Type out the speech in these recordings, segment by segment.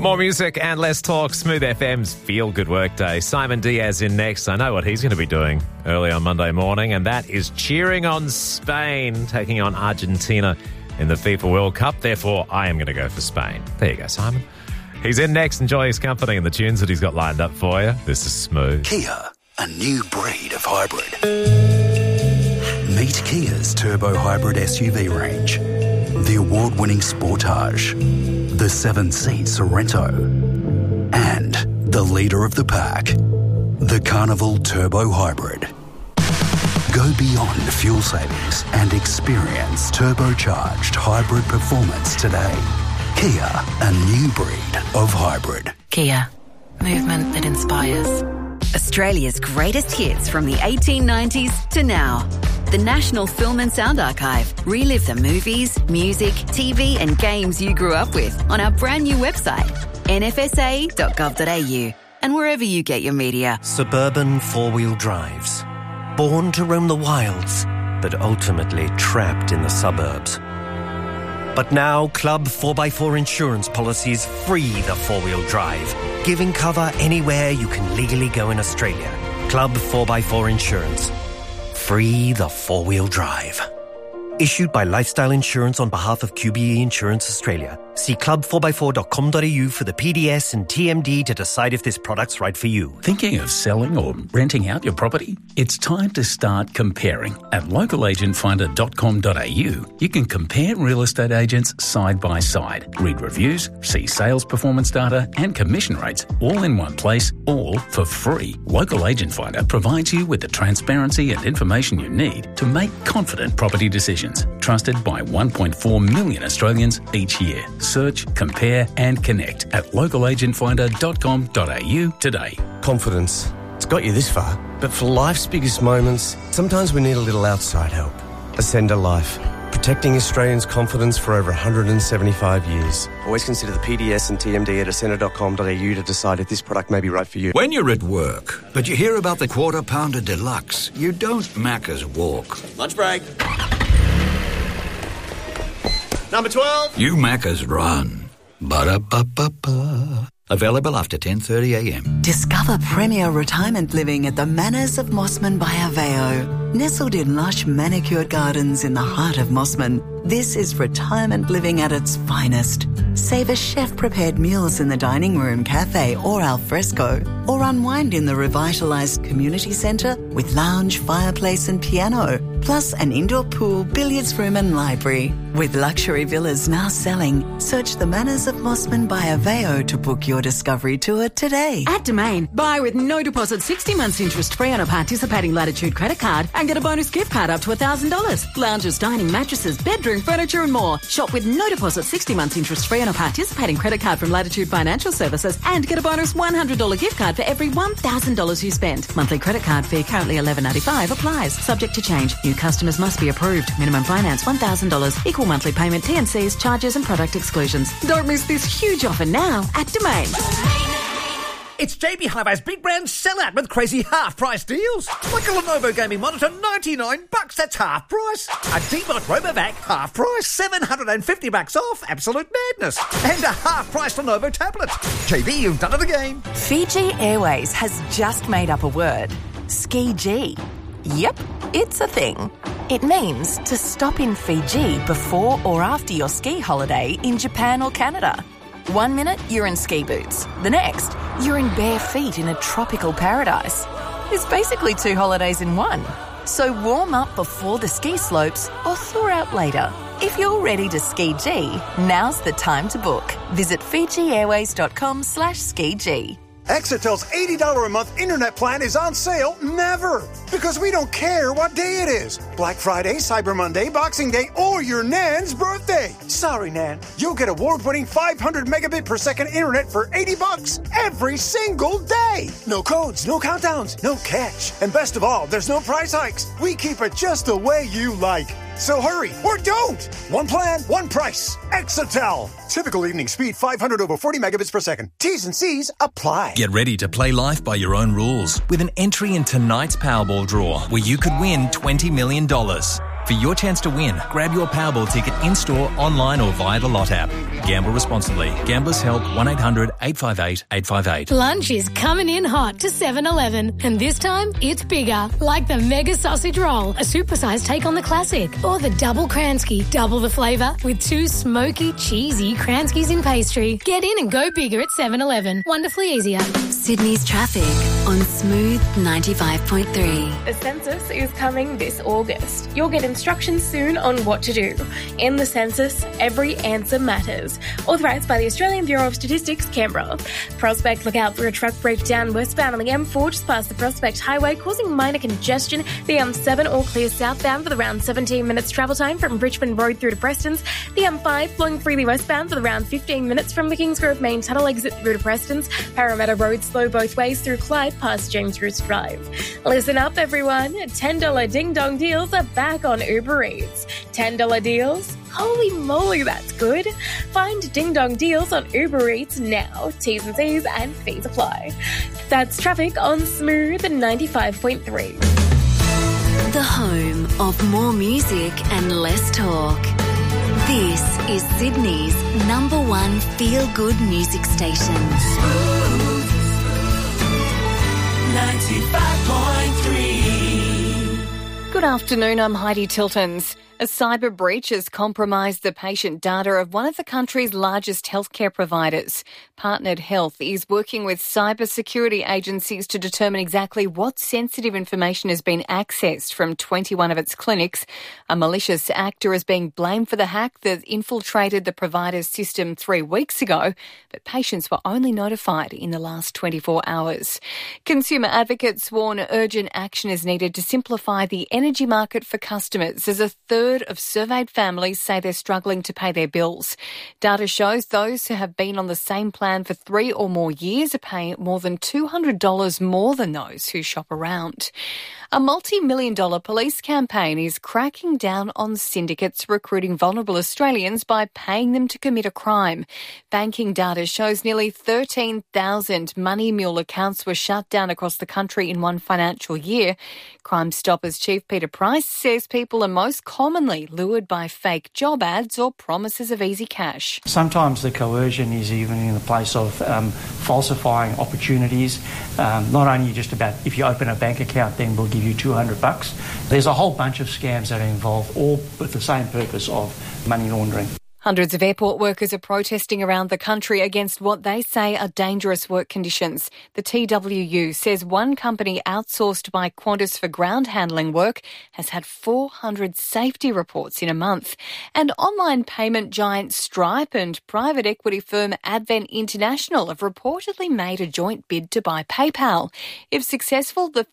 More music and less talk. Smooth FM's Feel Good Workday. Simon Diaz in next. I know what he's going to be doing early on Monday morning, and that is cheering on Spain, taking on Argentina in the FIFA World Cup. Therefore, I am going to go for Spain. There you go, Simon. He's in next. Enjoy his company and the tunes that he's got lined up for you. This is Smooth. Kia, a new breed of hybrid. Meet Kia's turbo hybrid SUV range. The award-winning Sportage, the 7-seat Sorento, and the leader of the pack, the Carnival Turbo Hybrid. Go beyond fuel savings and experience turbocharged hybrid performance today. Kia, a new breed of hybrid. Kia, movement that inspires. Australia's greatest hits from the 1890s to now. The National Film and Sound Archive. Relive the movies, music, TV and games you grew up with on our brand new website, nfsa.gov.au, and wherever you get your media. Suburban four-wheel drives. Born to roam the wilds, but ultimately trapped in the suburbs. But now, Club 4x4 insurance policies free the four-wheel drive, giving cover anywhere you can legally go in Australia. Club 4x4 Insurance. Free the four-wheel drive. Issued by Lifestyle Insurance on behalf of QBE Insurance Australia. See club4x4.com.au for the PDS and TMD to decide if this product's right for you. Thinking of selling or renting out your property? It's time to start comparing. At localagentfinder.com.au, you can compare real estate agents side by side, read reviews, see sales performance data and commission rates all in one place, all for free. Local Agent Finder provides you with the transparency and information you need to make confident property decisions. Trusted by 1.4 million Australians each year. Search, compare and connect at localagentfinder.com.au today. Confidence. It's got you this far. But for life's biggest moments, sometimes we need a little outside help. Ascender Life. Protecting Australians' confidence for over 175 years. Always consider the PDS and TMD at ascender.com.au to decide if this product may be right for you. When you're at work, but you hear about the Quarter Pounder Deluxe, you don't Macca's walk. Lunch break. Number 12. You Macca's run. Ba-da-ba-ba-ba. Available after 10:30am. Discover premier retirement living at the Manors of Mossman by Aveo. Nestled in lush manicured gardens in the heart of Mossman, this is retirement living at its finest. Savor chef-prepared meals in the dining room, cafe or al fresco, or unwind in the revitalised community centre with lounge, fireplace and piano, plus an indoor pool, billiards room and library. With luxury villas now selling, search the Manors of Mossman by Aveo to book your discovery tour today. At Domain, buy with no deposit 60 months interest-free on a participating Latitude credit card and get a bonus gift card up to $1,000. Lounges, dining, mattresses, bedroom, furniture and more. Shop with no deposit 60 months interest-free on a participating credit card from Latitude Financial Services and get a bonus $100 gift card for every $1,000 you spend. Monthly credit card fee currently $11.95 applies. Subject to change. New customers must be approved. Minimum finance $1,000. Equal monthly payment, T&Cs, charges and product exclusions. Don't miss this huge offer now at Domain. It's JB Hi-Fi's big brand sellout with crazy half-price deals. Like a Lenovo gaming monitor, $99, that's half price. A Debot RoboVac, half price, $750 off, absolute madness. And a half-price Lenovo tablet. JB, you've done it again. Fiji Airways has just made up a word. Ski-G. Yep, it's a thing. It means to stop in Fiji before or after your ski holiday in Japan or Canada. 1 minute, you're in ski boots. The next, you're in bare feet in a tropical paradise. It's basically 2 holidays in one. So warm up before the ski slopes or thaw out later. If you're ready to ski-G, now's the time to book. Visit FijiAirways.com/ski-G. Exitel's $80 a month internet plan is on sale never, because we don't care what day it is. Black Friday, Cyber Monday, Boxing Day, or your Nan's birthday. Sorry, Nan. You'll get award-winning 500 megabit per second internet for $80 every single day. No codes, no countdowns, no catch. And best of all, there's no price hikes. We keep it just the way you like. So hurry, or don't! One plan, one price. Exitel. Typical evening speed 500 over 40 megabits per second. T's and C's apply. Get ready to play life by your own rules with an entry in tonight's Powerball draw where you could win $20 million. For your chance to win, grab your Powerball ticket in-store, online or via the Lot app. Gamble responsibly. Gamblers Help 1-800-858-858. Lunch is coming in hot to 7-Eleven, and this time it's bigger, like the Mega Sausage Roll, a supersized take on the classic, or the Double Kransky, double the flavour with 2 smoky, cheesy Kranskys in pastry. Get in and go bigger at 7-Eleven. Wonderfully easier. Sydney's traffic on Smooth 95.3. The census is coming this August. You'll get instructions soon on what to do. In the census, every answer matters. Authorised by the Australian Bureau of Statistics, Canberra. Prospect, look out for a truck breakdown westbound on the M4 just past the Prospect Highway, causing minor congestion. The M7 all clear southbound with around 17 minutes travel time from Richmond Road through to Preston's. The M5 flowing freely westbound with around 15 minutes from the Kingsgrove main tunnel exit through to Preston's. Parramatta Road slow both ways through Clyde past James Roos Drive. Listen up, everyone. $10 ding-dong deals are back on Uber Eats. $10 deals? Holy moly, that's good. Find Ding Dong deals on Uber Eats now. T's and C's and fees apply. That's traffic on Smooth 95.3. The home of more music and less talk. This is Sydney's #1 feel-good music station. Smooth 95.3. Good afternoon, I'm Heidi Tiltons. A cyber breach has compromised the patient data of one of the country's largest healthcare providers. Partnered Health is working with cybersecurity agencies to determine exactly what sensitive information has been accessed from 21 of its clinics. A malicious actor is being blamed for the hack that infiltrated the provider's system 3 weeks ago, but patients were only notified in the last 24 hours. Consumer advocates warn urgent action is needed to simplify the energy market for customers, as a third of surveyed families say they're struggling to pay their bills. Data shows those who have been on the same plan for 3 or more years are paying more than $200 more than those who shop around. A multi-million-dollar police campaign is cracking down on syndicates recruiting vulnerable Australians by paying them to commit a crime. Banking data shows nearly 13,000 Money Mule accounts were shut down across the country in one financial year. Crime Stoppers Chief Peter Price says people are most commonly lured by fake job ads or promises of easy cash. Sometimes the coercion is even in the place of falsifying opportunities. Not only just about if you open a bank account, then we'll give you $200. There's a whole bunch of scams that are involved, all with the same purpose of money laundering. Hundreds of airport workers are protesting around the country against what they say are dangerous work conditions. The TWU says one company outsourced by Qantas for ground handling work has had 400 safety reports in a month. And online payment giant Stripe and private equity firm Advent International have reportedly made a joint bid to buy PayPal. If successful, the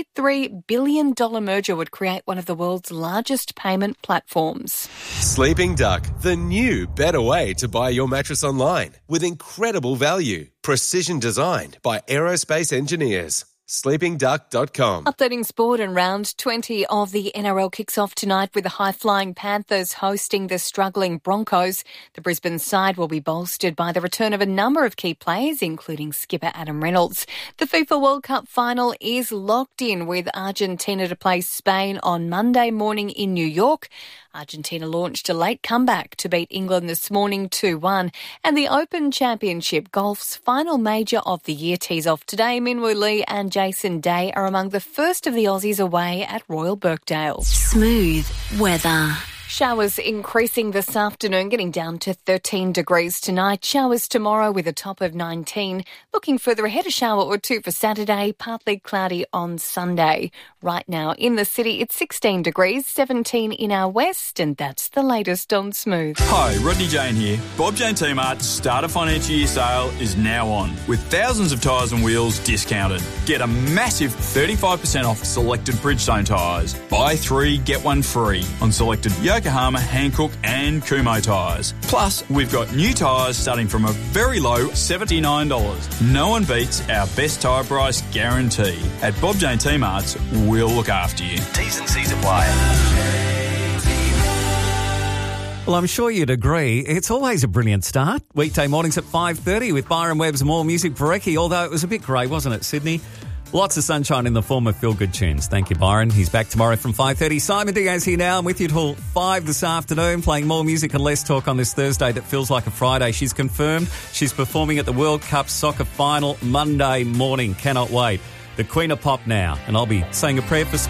$53 billion merger would create one of the world's largest payment platforms. Sleeping Duck, the new better way to buy your mattress online with incredible value. Precision designed by aerospace engineers. sleepingduck.com. Updating sport, and round 20 of the NRL kicks off tonight with the high-flying Panthers hosting the struggling Broncos. The Brisbane side will be bolstered by the return of a number of key players, including skipper Adam Reynolds. The FIFA World Cup final is locked in, with Argentina to play Spain on Monday morning in New York. Argentina launched a late comeback to beat England this morning 2-1. And the Open Championship, golf's final major of the year, tees off today. Minwoo Lee and Jason Day are among the first of the Aussies away at Royal Birkdale. Smooth weather. Showers increasing this afternoon, getting down to 13 degrees tonight. Showers tomorrow with a top of 19. Looking further ahead, a shower or two for Saturday, partly cloudy on Sunday. Right now in the city, it's 16 degrees, 17 in our west, and that's the latest on Smooth. Hi, Rodney Jane here. Bob Jane T-Mart's start of financial year sale is now on, with thousands of tyres and wheels discounted. Get a massive 35% off selected Bridgestone tyres. Buy 3, get 1 free on selected Yokohama, Hankook and Kumho tyres. Plus, we've got new tyres starting from a very low $79. No one beats our best tyre price guarantee. At Bob Jane T-Mart's, we'll look after you. T's and C's apply. Well, I'm sure you'd agree, it's always a brilliant start. Weekday mornings at 5:30 with Byron Webb's More Music for Recce, although it was a bit grey, wasn't it, Sydney? Lots of sunshine in the form of feel-good tunes. Thank you, Byron. He's back tomorrow from 5:30. Simon Diaz here now. I'm with you till 5 this afternoon, playing more music and less talk on this Thursday that feels like a Friday. She's confirmed she's performing at the World Cup soccer final Monday morning. Cannot wait. The Queen of Pop now. And I'll be saying a prayer for